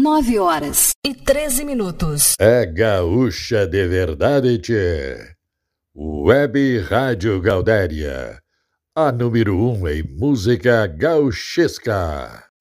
9h13. É gaúcha de verdade, tchê. Web Rádio Gaudéria, a número 1 em música gauchesca.